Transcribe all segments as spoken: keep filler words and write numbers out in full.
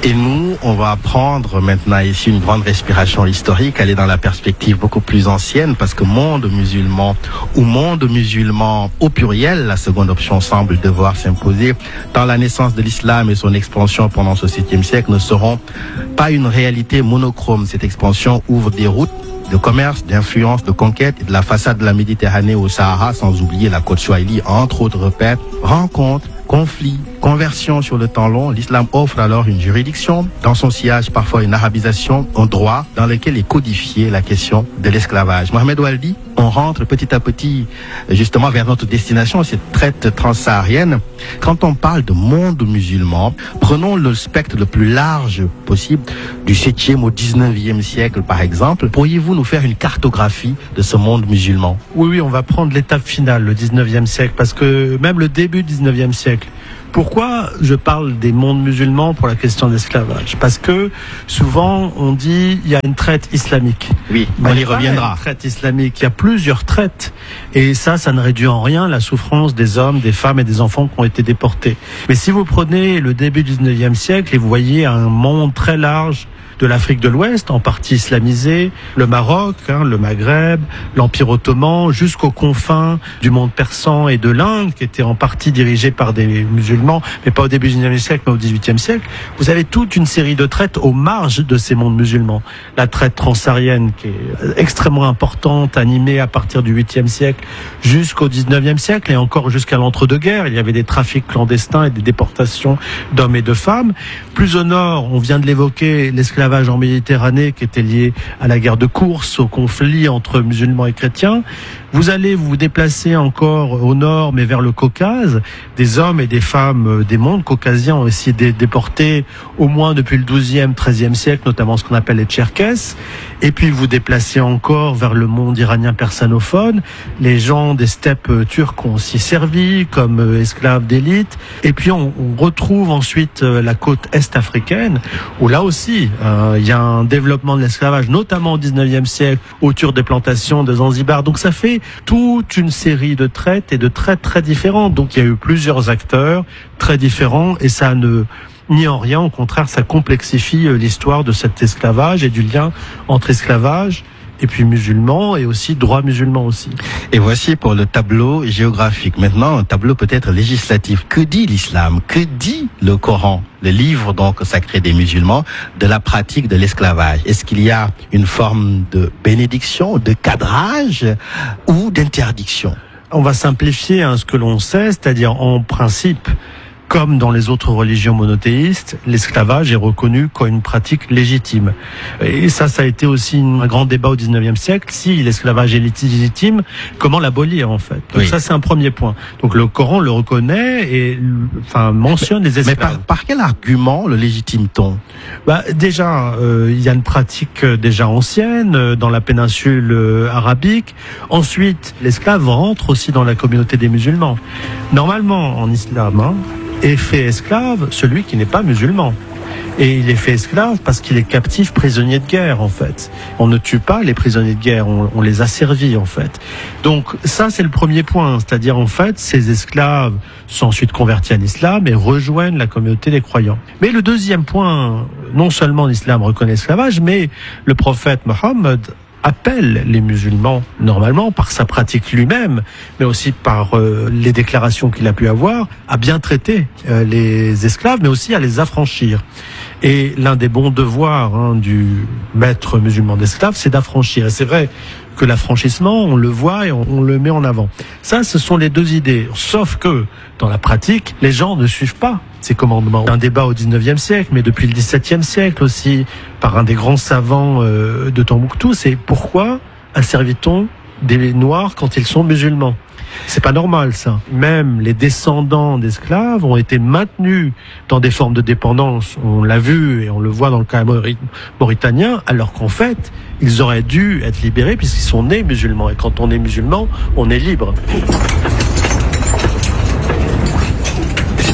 Et nous, on va prendre maintenant ici une grande respiration historique, aller dans la perspective beaucoup plus ancienne, parce que monde musulman ou monde musulman au pluriel, la seconde option semble devoir s'imposer, dans la naissance de l'islam et son expansion pendant ce septième siècle ne seront pas une réalité monochrome. Cette expansion ouvre des routes de commerce, d'influence, de conquête et de la façade de la Méditerranée au Sahara, sans oublier la côte Swahili, entre autres repères, rencontres, conflits, conversions sur le temps long. L'islam offre alors une juridiction, dans son sillage parfois une arabisation, un droit dans lequel est codifiée la question de l'esclavage. Mohamed Waldi, on rentre petit à petit justement vers notre destination, cette traite transsaharienne. Quand on parle de monde musulman, prenons le spectre le plus large possible, du septième au dix-neuvième siècle par exemple. Pourriez-vous nous faire une cartographie de ce monde musulman? Oui, oui, on va prendre l'étape finale, le dix-neuvième siècle, parce que même le début du dix-neuvième siècle. Pourquoi je parle des mondes musulmans pour la question de l'esclavage? Parce que souvent on dit il y a une traite islamique. Oui, on y reviendra. Il y a une traite islamique, il y a plusieurs traites. Et ça, ça ne réduit en rien la souffrance des hommes, des femmes et des enfants qui ont été déportés. Mais si vous prenez le début du dix-neuvième siècle et vous voyez un monde très large de l'Afrique de l'Ouest, en partie islamisée, le Maroc, hein, le Maghreb, l'Empire ottoman, jusqu'aux confins du monde persan et de l'Inde, qui était en partie dirigé par des musulmans, mais pas au début du dix-neuvième siècle, mais au dix-huitième siècle. Vous avez toute une série de traites aux marges de ces mondes musulmans. La traite transsaharienne, qui est extrêmement importante, animée à partir du huitième siècle jusqu'au dix-neuvième siècle, et encore jusqu'à l'entre-deux-guerres. Il y avait des trafics clandestins et des déportations d'hommes et de femmes. Plus au nord, on vient de l'évoquer, l'esclavage en Méditerranée qui était lié à la guerre de course, au conflit entre musulmans et chrétiens. Vous allez vous déplacer encore au nord, mais vers le Caucase. Des hommes et des femmes des mondes caucasiens ont essayé de déporter au moins depuis le douzième, treizième siècle, notamment ce qu'on appelle les Tcherkesses. Et puis vous déplacez encore vers le monde iranien persanophone. Les gens des steppes turques ont aussi servi comme esclaves d'élite. Et puis on, on retrouve ensuite la côte est africaine, où là aussi euh, il y a un développement de l'esclavage, notamment au dix-neuvième siècle, autour des plantations de Zanzibar. Donc ça fait toute une série de traites et de traites très différentes. Donc il y a eu plusieurs acteurs très différents et ça ne nie en rien, au contraire, ça complexifie l'histoire de cet esclavage et du lien entre esclavage et puis musulman et aussi droit musulman aussi. Et voici pour le tableau géographique. Maintenant, un tableau peut-être législatif. Que dit l'islam? Que dit le Coran, le livre donc sacré des musulmans, de la pratique de l'esclavage? Est-ce qu'il y a une forme de bénédiction, de cadrage ou d'interdiction? On va simplifier hein, ce que l'on sait, c'est-à-dire en principe, comme dans les autres religions monothéistes, l'esclavage est reconnu comme une pratique légitime. Et ça, ça a été aussi un grand débat au dix-neuvième siècle. Si l'esclavage est légitime, comment l'abolir en fait? Donc oui. Ça, c'est un premier point. Donc le Coran le reconnaît et enfin mentionne mais, les esclaves. Mais par, par quel argument le légitime-t-on? Bah, déjà, euh, il y a une pratique déjà ancienne euh, dans la péninsule euh, arabique. Ensuite, l'esclave rentre aussi dans la communauté des musulmans. Normalement, en islam, hein, est fait esclave celui qui n'est pas musulman. Et il est fait esclave parce qu'il est captif, prisonnier de guerre, en fait. On ne tue pas les prisonniers de guerre, on, on les a servis, en fait. Donc, ça, c'est le premier point. C'est-à-dire, en fait, ces esclaves sont ensuite convertis à l'islam et rejoignent la communauté des croyants. Mais le deuxième point, non seulement l'islam reconnaît l'esclavage, mais le prophète Mohammed appelle les musulmans, normalement, par sa pratique lui-même, mais aussi par euh, les déclarations qu'il a pu avoir, à bien traiter euh, les esclaves, mais aussi à les affranchir. Et l'un des bons devoirs hein, du maître musulman d'esclaves, c'est d'affranchir. Et c'est vrai que l'affranchissement, on le voit et on, on le met en avant. Ça, ce sont les deux idées. Sauf que, dans la pratique, les gens ne suivent pas ces commandements. Un débat au dix-neuvième siècle, mais depuis le dix-septième siècle aussi, par un des grands savants euh, de Tombouctou, c'est pourquoi asservit-on des Noirs quand ils sont musulmans? C'est pas normal, ça. Même les descendants d'esclaves ont été maintenus dans des formes de dépendance. On l'a vu et on le voit dans le cas mauritanien, alors qu'en fait, ils auraient dû être libérés puisqu'ils sont nés musulmans. Et quand on est musulman, on est libre.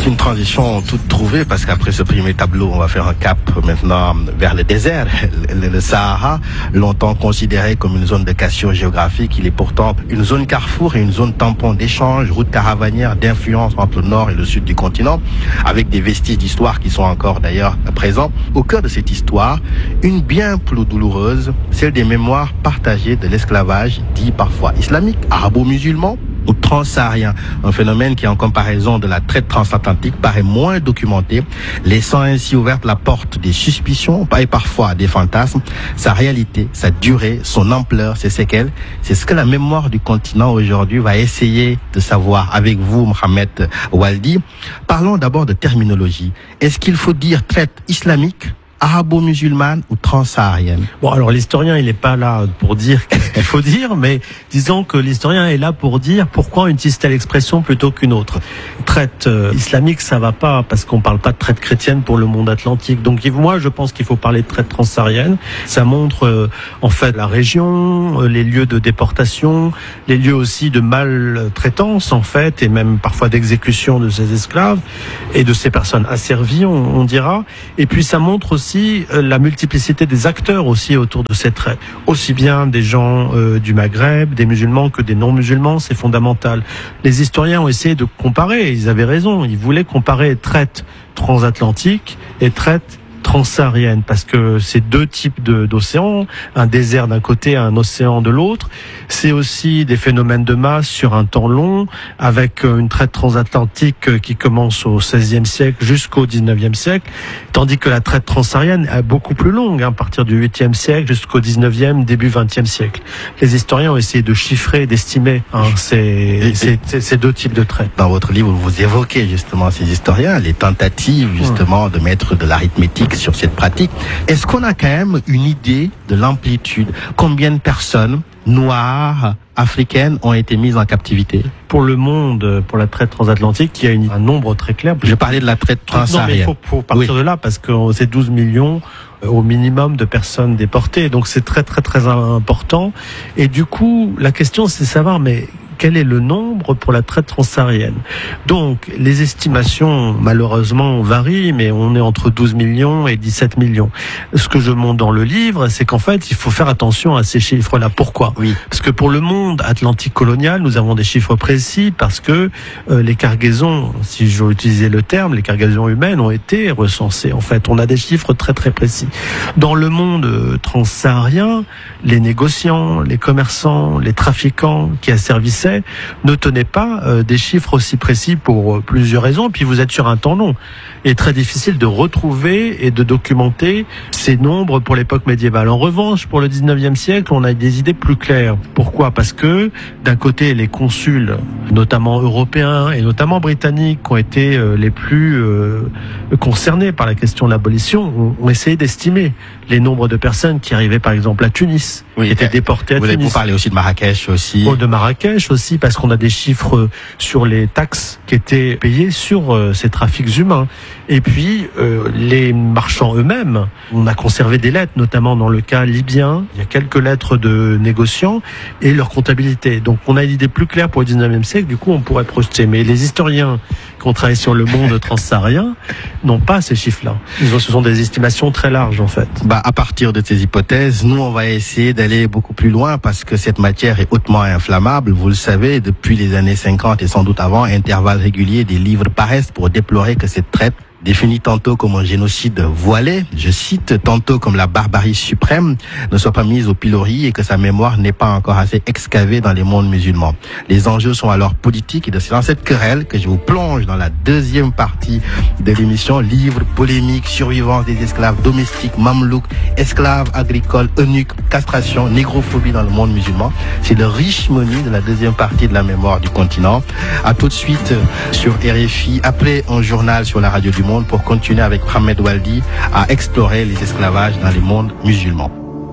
C'est une transition toute trouvée parce qu'après ce premier tableau, on va faire un cap maintenant vers le désert. Le, le Sahara, longtemps considéré comme une zone de cassure géographique, il est pourtant une zone carrefour et une zone tampon d'échange, route caravanière, d'influence entre le nord et le sud du continent, avec des vestiges d'histoire qui sont encore d'ailleurs présents. Au cœur de cette histoire, une bien plus douloureuse, celle des mémoires partagées de l'esclavage, dit parfois islamique, arabo-musulman ou transsaharien, un phénomène qui en comparaison de la traite transatlantique paraît moins documenté, laissant ainsi ouverte la porte des suspicions et parfois des fantasmes. Sa réalité, sa durée, son ampleur, ses séquelles, c'est ce que la mémoire du continent aujourd'hui va essayer de savoir avec vous, Mohamed Waldi. Parlons d'abord de terminologie. Est-ce qu'il faut dire traite islamique, arabo-musulmane ou transsaharienne? Bon, alors l'historien, il n'est pas là pour dire ce qu'il faut dire, mais disons que l'historien est là pour dire pourquoi on utilise telle expression plutôt qu'une autre. Traite euh, islamique, ça va pas, parce qu'on parle pas de traite chrétienne pour le monde atlantique. Donc moi, je pense qu'il faut parler de traite transsaharienne. Ça montre euh, en fait la région, euh, les lieux de déportation, les lieux aussi de maltraitance en fait, et même parfois d'exécution de ces esclaves et de ces personnes asservies, on, on dira. Et puis ça montre aussi la multiplicité des acteurs aussi autour de cette traite. Aussi bien des gens euh, du Maghreb, des musulmans que des non-musulmans, c'est fondamental. Les historiens ont essayé de comparer, ils avaient raison, ils voulaient comparer traite transatlantique et traite transsaharienne, parce que c'est deux types de, d'océans, un désert d'un côté, un océan de l'autre. C'est aussi des phénomènes de masse sur un temps long, avec une traite transatlantique qui commence au seizième siècle jusqu'au dix-neuvième siècle, tandis que la traite transsaharienne est beaucoup plus longue, hein, à partir du huitième siècle jusqu'au dix-neuvième, début vingtième siècle. Les historiens ont essayé de chiffrer, d'estimer hein, ces, ces, ces, ces deux types de traite. Dans votre livre, vous évoquez justement ces historiens, les tentatives justement de mettre de l'arithmétique sur cette pratique. Est-ce qu'on a quand même une idée de l'amplitude? Combien de personnes noires, africaines ont été mises en captivité? Pour le monde, pour la traite transatlantique, il y a une, un nombre très clair. Je parlais de la traite transsaharienne. Non, mais il faut, faut partir oui. de là, parce que c'est douze millions au minimum de personnes déportées. Donc c'est très très très important. Et du coup, la question c'est de savoir, mais quel est le nombre pour la traite transsaharienne? Donc, les estimations, malheureusement, varient, mais on est entre douze millions et dix-sept millions. Ce que je montre dans le livre, c'est qu'en fait, il faut faire attention à ces chiffres-là. Pourquoi? Oui. Parce que pour le monde atlantique colonial, nous avons des chiffres précis, parce que euh, les cargaisons, si je veux utiliser le terme, les cargaisons humaines ont été recensées. En fait, on a des chiffres très très précis. Dans le monde euh, transsaharien, les négociants, les commerçants, les trafiquants qui asservissaient ne tenaient pas euh, des chiffres aussi précis pour euh, plusieurs raisons. Puis vous êtes sur un temps long. Il est très difficile de retrouver et de documenter ces nombres pour l'époque médiévale. En revanche, pour le dix-neuvième siècle, on a des idées plus claires. Pourquoi? Parce que d'un côté, les consuls, notamment européens et notamment britanniques, qui ont été euh, les plus euh, concernés par la question de l'abolition, ont, ont essayé d'estimer les nombres de personnes qui arrivaient par exemple à Tunis, oui, qui étaient déportées à vous Tunis. Vous parlez aussi de Marrakech aussi. Oh, de Marrakech aussi, parce qu'on a des chiffres sur les taxes qui étaient payées sur euh, ces trafics humains. Et puis, euh, les marchands eux-mêmes, on a conservé des lettres, notamment dans le cas libyen. Il y a quelques lettres de négociants et leur comptabilité. Donc, on a une idée plus claire pour le dix-neuvième siècle. Du coup, on pourrait projeter. Mais les historiens qui ont travaillé sur le monde transsaharien n'ont pas ces chiffres-là. Ils ont, ce sont des estimations très larges, en fait. Bah, à partir de ces hypothèses, nous, on va essayer d'aller beaucoup plus loin parce que cette matière est hautement inflammable. Vous le savez, depuis les années cinquante et sans doute avant, intervalles réguliers, des livres paraissent pour déplorer que cette traite, définie tantôt comme un génocide voilé, je cite, tantôt comme la barbarie suprême, ne soit pas mise au pilori et que sa mémoire n'est pas encore assez excavée dans les mondes musulmans. Les enjeux sont alors politiques et c'est dans cette querelle que je vous plonge dans la deuxième partie de l'émission, livres, polémiques, survivance des esclaves domestiques, mamelouks, esclaves agricoles, eunuques, castration, négrophobie dans le monde musulman. C'est le riche menu de la deuxième partie de la mémoire du continent. À tout de suite sur R F I, après un journal sur la radio du monde, pour continuer avec Mohamed Waldi à explorer les esclavages dans les mondes musulmans.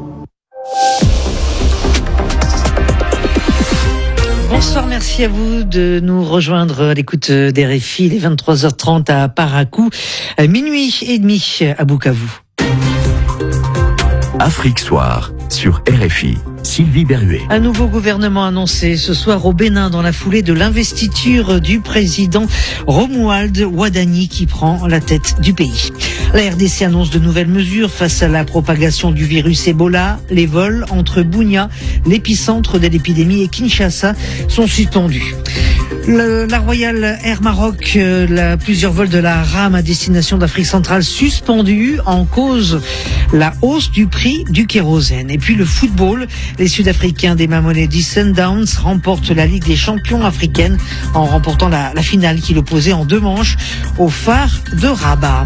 Bonsoir, merci à vous de nous rejoindre à l'écoute d'R F I. Il est vingt-trois heures trente à Parakou, minuit et demi à Bukavu. Afrique Soir sur R F I. Sylvie Berruet. Un nouveau gouvernement annoncé ce soir au Bénin dans la foulée de l'investiture du président Romuald Wadani qui prend la tête du pays. La R D C annonce de nouvelles mesures face à la propagation du virus Ebola. Les vols entre Bunia, l'épicentre de l'épidémie, et Kinshasa sont suspendus. Le, la Royal Air Maroc, euh, la, plusieurs vols de la RAM à destination d'Afrique centrale suspendus en cause la hausse du prix du kérosène. Et puis le football, les Sud-Africains des Mamelodi Sundowns remportent la Ligue des champions africaine en remportant la, la finale qui l'opposait en deux manches au phare de Rabat.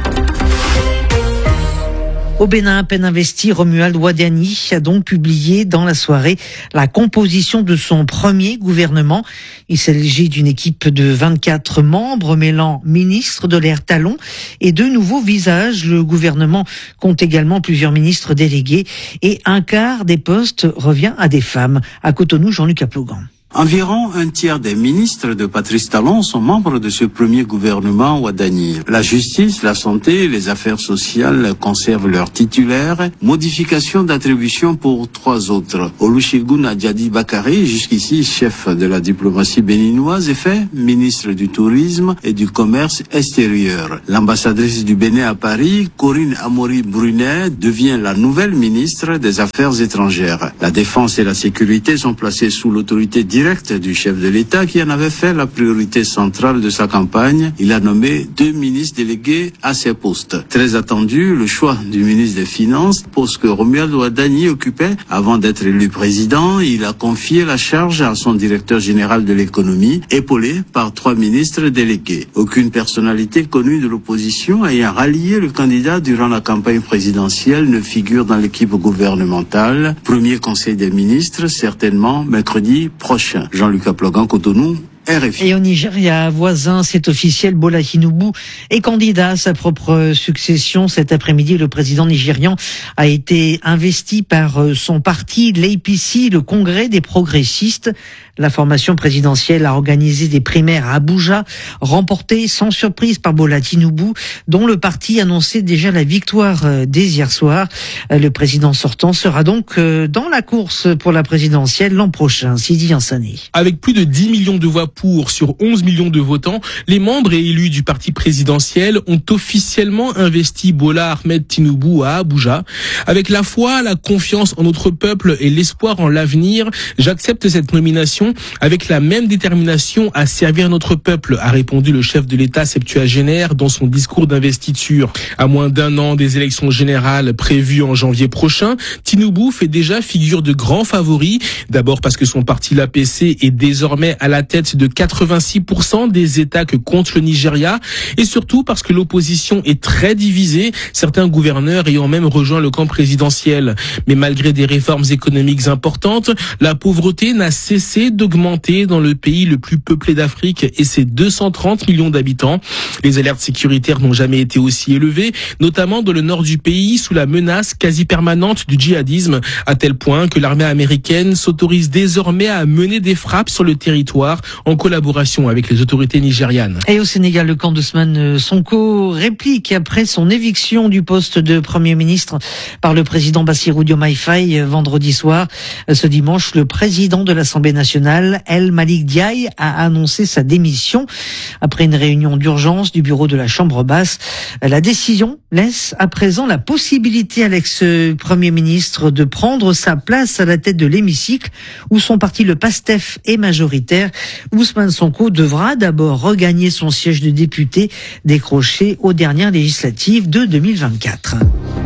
Au Bénin, à peine investi, Romuald Wadani a donc publié dans la soirée la composition de son premier gouvernement. Il s'agit d'une équipe de vingt-quatre membres mêlant ministres de l'Air Talon et de nouveaux visages. Le gouvernement compte également plusieurs ministres délégués et un quart des postes revient à des femmes. À Cotonou, Jean-Luc Aplogan. Environ un tiers des ministres de Patrice Talon sont membres de ce premier gouvernement Wadani. La justice, la santé et les affaires sociales conservent leurs titulaires. Modification d'attribution pour trois autres. Olusegun Adjadi Bakari, jusqu'ici chef de la diplomatie béninoise, est fait ministre du tourisme et du commerce extérieur. L'ambassadrice du Bénin à Paris, Corinne Amori Brunet, devient la nouvelle ministre des Affaires étrangères. La défense et la sécurité sont placées sous l'autorité directe du chef de l'État qui en avait fait la priorité centrale de sa campagne. Il a nommé deux ministres délégués à ces postes. Très attendu, le choix du ministre des Finances, poste que Romuald Wadani occupait avant d'être élu président. Il a confié la charge à son directeur général de l'économie, épaulé par trois ministres délégués. Aucune personnalité connue de l'opposition ayant rallié le candidat durant la campagne présidentielle ne figure dans l'équipe gouvernementale. Premier conseil des ministres, certainement mercredi prochain. Jean-Luc Aplogan, Cotonou, R F I. Et au Nigeria voisin, c'est officiel, Bola Tinubu est candidat à sa propre succession. Cet après-midi, le président nigérian a été investi par son parti, l'A P C, le Congrès des progressistes. La formation présidentielle a organisé des primaires à Abuja, remportées sans surprise par Bola Tinubu, dont le parti annonçait déjà la victoire dès hier soir. Le président sortant sera donc dans la course pour la présidentielle l'an prochain. Sidi Yansani. Avec plus de dix millions de voix pour sur onze millions de votants, les membres et élus du parti présidentiel ont officiellement investi Bola Ahmed Tinubu à Abuja. Avec la foi, la confiance en notre peuple et l'espoir en l'avenir, j'accepte cette nomination avec la même détermination à servir notre peuple, a répondu le chef de l'État septuagénaire dans son discours d'investiture. À moins d'un an des élections générales prévues en janvier prochain, Tinubu fait déjà figure de grand favori. D'abord parce que son parti, l'A P C, est désormais à la tête de quatre-vingt-six pour cent des États que compte le Nigeria, et surtout parce que l'opposition est très divisée, certains gouverneurs ayant même rejoint le camp présidentiel. Mais malgré des réformes économiques importantes, la pauvreté n'a cessé d'augmenter dans le pays le plus peuplé d'Afrique et ses deux cent trente millions d'habitants. Les alertes sécuritaires n'ont jamais été aussi élevées, notamment dans le nord du pays, sous la menace quasi permanente du djihadisme, à tel point que l'armée américaine s'autorise désormais à mener des frappes sur le territoire en collaboration avec les autorités nigérianes. Et au Sénégal, le camp d'Ousmane Sonko réplique après son éviction du poste de Premier ministre par le président Bassirou Diomaye Faye vendredi soir. Ce dimanche, le président de l'Assemblée nationale, El Malick Ndiaye, a annoncé sa démission après une réunion d'urgence du bureau de la Chambre basse. La décision laisse à présent la possibilité à l'ex-premier ministre de prendre sa place à la tête de l'hémicycle où son parti, le PASTEF, est majoritaire. Ousmane Sonko devra d'abord regagner son siège de député décroché aux dernières législatives de deux mille vingt-quatre.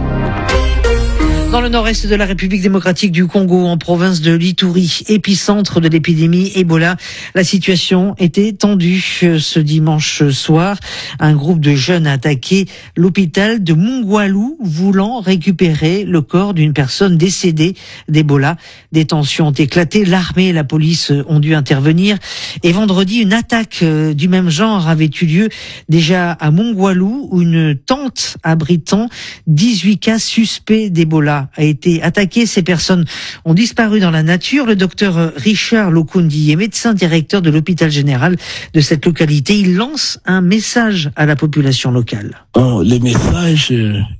Dans le nord-est de la République démocratique du Congo, en province de l'Ituri, épicentre de l'épidémie Ebola, la situation était tendue ce dimanche soir. Un groupe de jeunes a attaqué l'hôpital de Mungwalu, voulant récupérer le corps d'une personne décédée d'Ebola. Des tensions ont éclaté, l'armée et la police ont dû intervenir. Et vendredi, une attaque du même genre avait eu lieu déjà à Mungwalu, où une tente abritant dix-huit cas suspects d'Ebola a été attaquée. Ces personnes ont disparu dans la nature. Le docteur Richard Lokundi est médecin directeur de l'hôpital général de cette localité. Il lance un message à la population locale. Bon, le message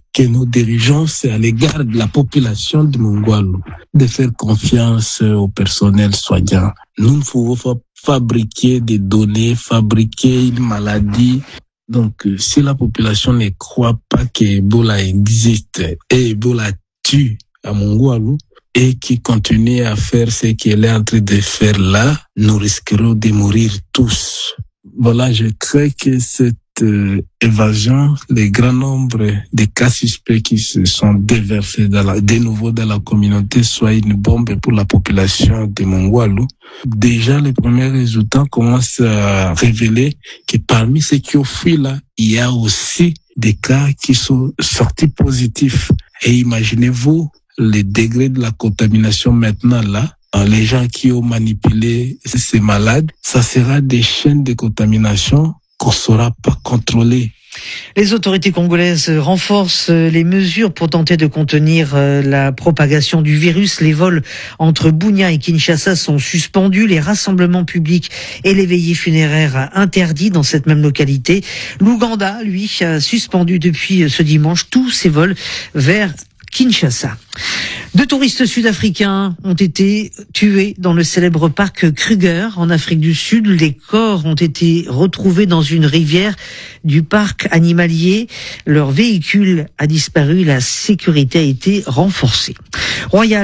que nos dirigeants, c'est à l'égard de la population de Mongwalu, de faire confiance au personnel soignant. Nous ne pouvons pas fabriquer des données, fabriquer une maladie. Donc, si la population ne croit pas qu'Ebola existe et Ebola tue à Mongwalu, et qui continue à faire ce qu'elle est en train de faire là, nous risquerons de mourir tous. Voilà, je crains que cette euh, évasion, le grand nombre de cas suspects qui se sont déversés dans la, de nouveau dans la communauté soit une bombe pour la population de Mongwalu. Déjà, les premiers résultats commencent à révéler que parmi ceux qui ont fui là, il y a aussi des cas qui sont sortis positifs. Et imaginez-vous les degrés de la contamination maintenant là. Les gens qui ont manipulé ces malades, ça sera des chaînes de contamination qu'on ne saura pas contrôler. Les autorités congolaises renforcent les mesures pour tenter de contenir la propagation du virus. Les vols entre Bunia et Kinshasa sont suspendus. Les rassemblements publics et les veillées funéraires interdits dans cette même localité. L'Ouganda, lui, a suspendu depuis ce dimanche tous ses vols vers Kinshasa. Deux touristes sud-africains ont été tués dans le célèbre parc Kruger en Afrique du Sud. Les corps ont été retrouvés dans une rivière du parc animalier. Leur véhicule a disparu. La sécurité a été renforcée. Royal